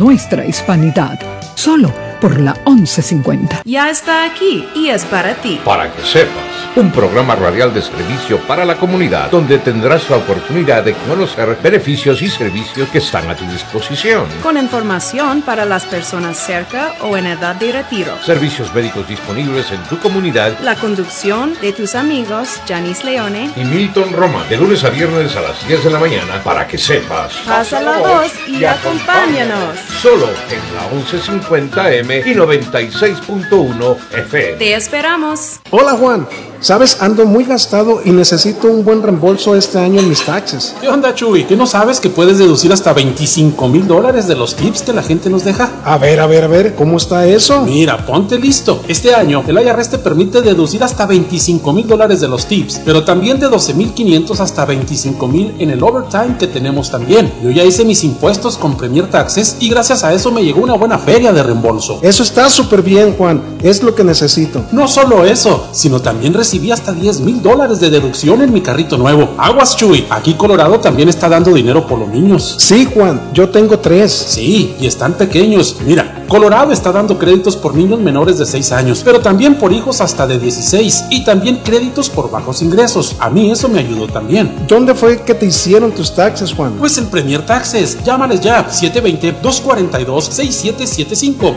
nuestra hispanidad. Solo por la 1150. Ya está aquí y es para ti. Para que sepas, un programa radial de servicio para la comunidad donde tendrás la oportunidad de conocer beneficios y servicios que están a tu disposición. Con información para las personas cerca o en edad de retiro. Servicios médicos disponibles en tu comunidad. La conducción de tus amigos Janice Leone y Milton Roma, de lunes a viernes a las 10 de la mañana, para que sepas. Pasa la voz y acompáñanos. Solo en la 1150 M y 96.1 FM. Te esperamos. Hola Juan, sabes, ando muy gastado y necesito un buen reembolso este año en mis taxes. ¿Qué onda, Chuy? ¿Qué no sabes que puedes deducir hasta $25,000 de los tips que la gente nos deja? A ver, ¿cómo está eso? Mira, ponte listo. Este año el IRS te permite deducir hasta $25,000 de los tips, pero también de $12,500 hasta $25,000 en el overtime que tenemos también. Yo ya hice mis impuestos con Premier Taxes y gracias a eso me llegó una buena feria de reembolso. Eso está súper bien, Juan. Es lo que necesito. No solo eso, sino también recibí hasta $10,000 de deducción en mi carrito nuevo. Aguas, Chuy. Aquí Colorado también está dando dinero por los niños. Sí, Juan. Yo tengo 3. Sí, y están pequeños. Mira, Colorado está dando créditos por niños menores de 6 años, pero también por hijos hasta de 16 y también créditos por bajos ingresos. A mí eso me ayudó también. ¿Dónde fue que te hicieron tus taxes, Juan? Pues en Premier Taxes. Llámales ya. 720-242-6775.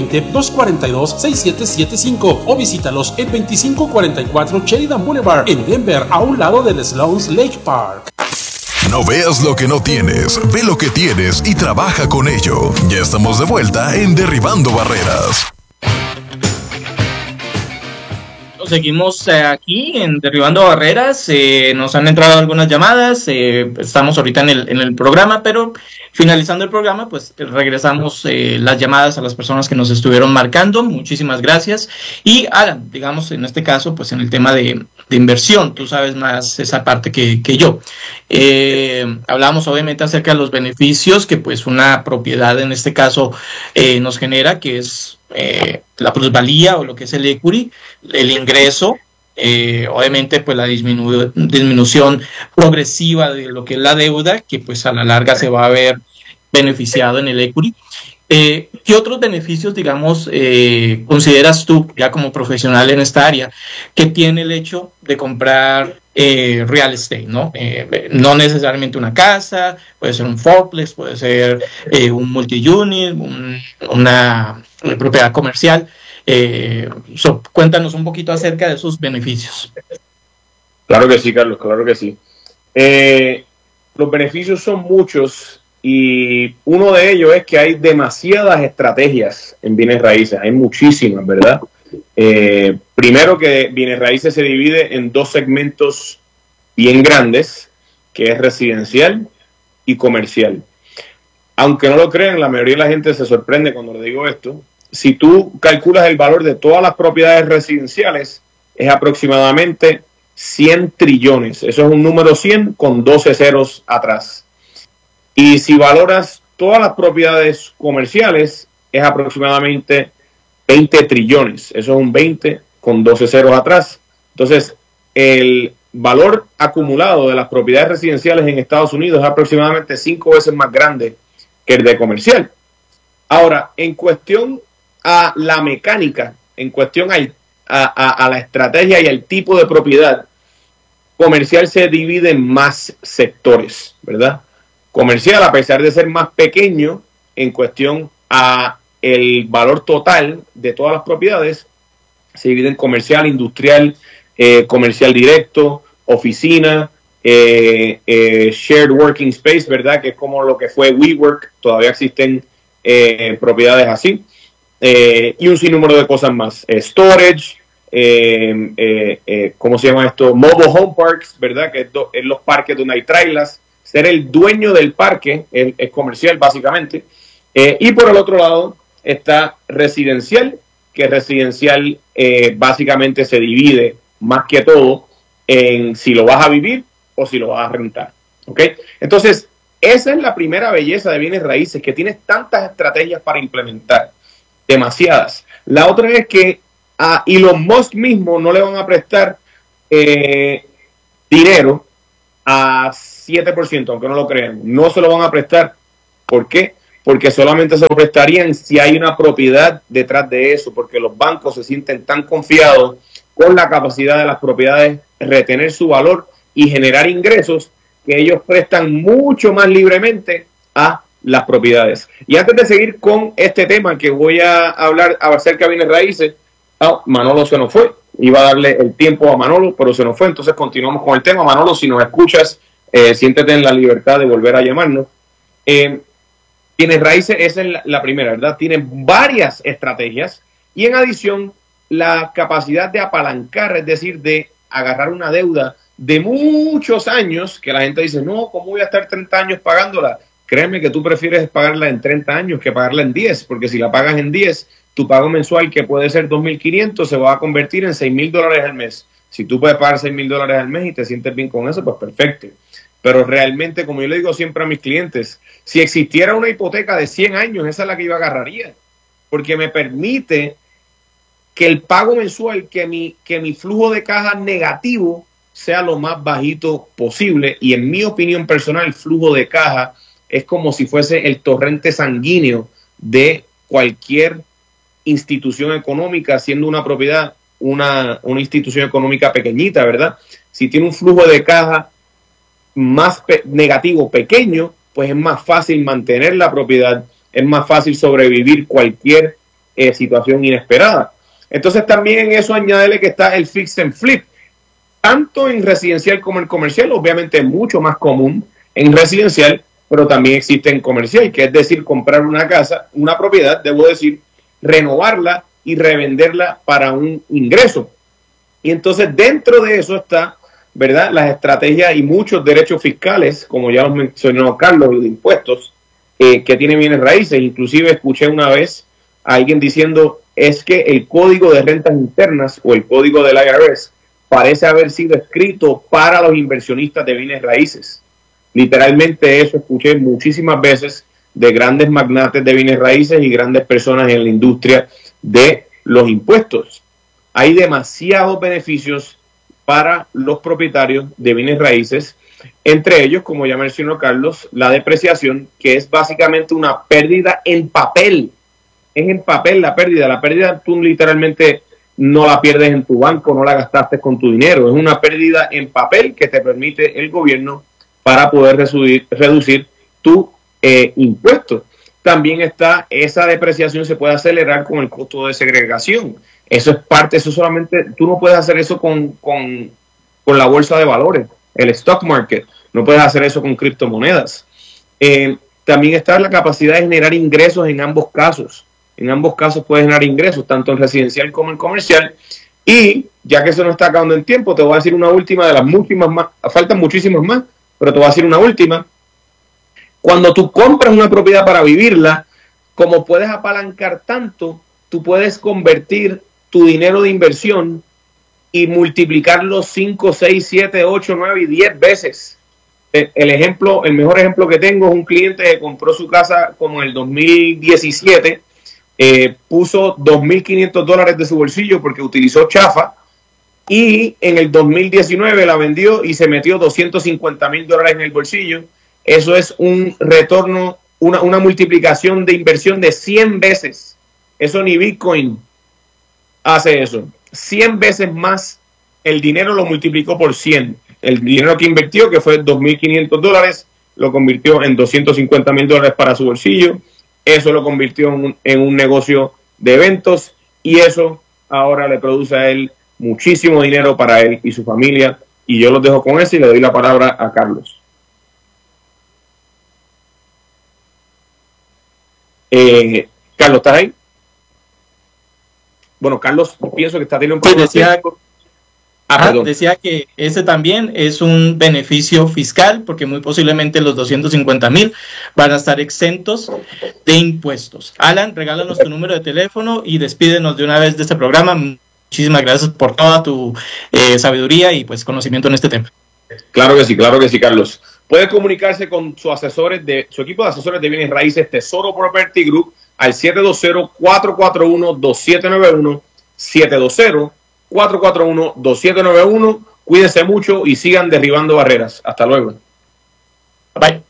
720-242-6775. O visítalos en 2544 Sheridan Boulevard en Denver, a un lado del Sloan's Lake Park. No veas lo que no tienes, ve lo que tienes y trabaja con ello. Ya estamos de vuelta en Derribando Barreras. Seguimos aquí en Derribando Barreras. Nos han entrado algunas llamadas. Estamos ahorita en el programa, pero finalizando el programa, pues regresamos las llamadas a las personas que nos estuvieron marcando. Muchísimas gracias. Y Alan, digamos, en este caso, pues en el tema de inversión, tú sabes más esa parte que yo. Hablamos obviamente acerca de los beneficios que pues una propiedad en este caso nos genera, que es la plusvalía o lo que es el equity, el ingreso, obviamente pues la disminución progresiva de lo que es la deuda, que pues a la larga se va a ver beneficiado en el equity. ¿Qué otros beneficios, digamos, consideras tú, ya como profesional en esta área, que tiene el hecho de comprar real estate, ¿no? No necesariamente una casa, puede ser un fourplex, puede ser un multi-unit, una propiedad comercial. Cuéntanos un poquito acerca de sus beneficios. Claro que sí, Carlos, claro que sí. Los beneficios son muchos. Y uno de ellos es que hay demasiadas estrategias en bienes raíces, hay muchísimas, ¿verdad? Primero que bienes raíces se divide en 2 segmentos bien grandes, que es residencial y comercial. Aunque no lo crean, la mayoría de la gente se sorprende cuando le digo esto. Si tú calculas el valor de todas las propiedades residenciales, es aproximadamente 100 trillones. Eso es un número 100 con 12 ceros atrás. Y si valoras todas las propiedades comerciales, es aproximadamente 20 trillones. Eso es un 20 con 12 ceros atrás. Entonces, el valor acumulado de las propiedades residenciales en Estados Unidos es aproximadamente 5 veces más grande que el de comercial. Ahora, en cuestión a la mecánica, en cuestión a la estrategia y al tipo de propiedad, comercial se divide en más sectores, ¿verdad? Comercial, a pesar de ser más pequeño en cuestión a el valor total de todas las propiedades, se divide en comercial, industrial, comercial directo, oficina, shared working space, ¿verdad? Que es como lo que fue WeWork, todavía existen propiedades así, y un sinnúmero de cosas más. Storage, ¿cómo se llama esto? Mobile home parks, ¿verdad? Que es los parques donde hay trailers. Ser el dueño del parque es comercial, básicamente. Y por el otro lado está residencial, que residencial básicamente se divide más que todo en si lo vas a vivir o si lo vas a rentar. ¿Ok? Entonces, esa es la primera belleza de bienes raíces, que tienes tantas estrategias para implementar. Demasiadas. La otra es que a Elon Musk mismo no le van a prestar dinero a 7%, aunque no lo crean. No se lo van a prestar. ¿Por qué? porque solamente se lo prestarían si hay una propiedad detrás de eso, porque los bancos se sienten tan confiados con la capacidad de las propiedades retener su valor y generar ingresos, que ellos prestan mucho más libremente a las propiedades. Y antes de seguir con este tema que voy a hablar acerca de bienes raíces, Manolo se nos fue. Iba a darle el tiempo a Manolo, pero se nos fue. Entonces continuamos con el tema. Manolo, si nos escuchas, siéntete en la libertad de volver a llamarnos. Bienes raíces, esa es la primera, ¿verdad? Tienen varias estrategias y en adición la capacidad de apalancar, es decir, de agarrar una deuda de muchos años, que la gente dice, no, ¿cómo voy a estar 30 años pagándola? Créeme que tú prefieres pagarla en 30 años que pagarla en 10, porque si la pagas en 10, tu pago mensual, que puede ser $2,500, se va a convertir en $6,000 al mes. Si tú puedes pagar $6,000 al mes y te sientes bien con eso, pues perfecto. Pero realmente, como yo le digo siempre a mis clientes, si existiera una hipoteca de 100 años, esa es la que yo agarraría, porque me permite que el pago mensual, que mi flujo de caja negativo sea lo más bajito posible. Y en mi opinión personal, el flujo de caja es como si fuese el torrente sanguíneo de cualquier institución económica, siendo una propiedad una institución económica pequeñita, ¿verdad? Si tiene un flujo de caja más negativo, pequeño, pues es más fácil mantener la propiedad, es más fácil sobrevivir cualquier situación inesperada. Entonces también en eso añádele que está el fix and flip, tanto en residencial como en comercial, obviamente mucho más común en residencial, pero también existe en comercial, que es decir, comprar una casa, una propiedad, debo decir, renovarla y revenderla para un ingreso. Y entonces dentro de eso está, ¿verdad?, las estrategias y muchos derechos fiscales, como ya los mencionó Carlos, de impuestos, que tiene bienes raíces. Inclusive escuché una vez a alguien diciendo, es que el código de rentas internas o el código del IRS parece haber sido escrito para los inversionistas de bienes raíces. Literalmente eso escuché muchísimas veces de grandes magnates de bienes raíces y grandes personas en la industria de los impuestos. Hay demasiados beneficios para los propietarios de bienes raíces, entre ellos, como ya mencionó Carlos, la depreciación, que es básicamente una pérdida en papel. Es en papel la pérdida. La pérdida tú literalmente no la pierdes en tu banco, no la gastaste con tu dinero. Es una pérdida en papel que te permite el gobierno para poder reducir tu impuesto. También está esa depreciación, se puede acelerar con el costo de segregación. Eso es parte, eso solamente, tú no puedes hacer eso con la bolsa de valores, el stock market. No puedes hacer eso con criptomonedas. También está la capacidad de generar ingresos en ambos casos. En ambos casos puedes generar ingresos, tanto en residencial como en comercial. Y ya que se nos está acabando el tiempo, te voy a decir una última de las múltiples más, faltan muchísimas más, pero te voy a decir una última. Cuando tú compras una propiedad para vivirla, como puedes apalancar tanto, tú puedes convertir tu dinero de inversión y multiplicarlo 5, 6, 7, 8, 9 y 10 veces. El mejor ejemplo que tengo es un cliente que compró su casa como en el 2017, puso $2,500 de su bolsillo porque utilizó chafa, y en el 2019 la vendió y se metió $250,000 en el bolsillo. Eso es un retorno, una multiplicación de inversión de 100 veces. Eso ni Bitcoin hace eso. 100 veces más, el dinero lo multiplicó por 100. El dinero que invirtió, que fue $2,500, lo convirtió en $250,000 para su bolsillo. Eso lo convirtió en un negocio de eventos y eso ahora le produce a él muchísimo dinero para él y su familia. Y yo los dejo con eso y le doy la palabra a Carlos. Carlos, ¿estás ahí? Bueno, Carlos, pienso que está teniendo un problema. Decía que ese también es un beneficio fiscal, porque muy posiblemente los 250,000 van a estar exentos de impuestos. Alan, regálanos tu número de teléfono y despídenos de una vez de este programa. Muchísimas gracias por toda tu sabiduría y pues conocimiento en este tema. Claro que sí, Carlos. Puede comunicarse con su equipo de asesores de bienes raíces Tesoro Property Group al 720-441-2791, 720-441-2791. Cuídense mucho y sigan derribando barreras. Hasta luego. Bye.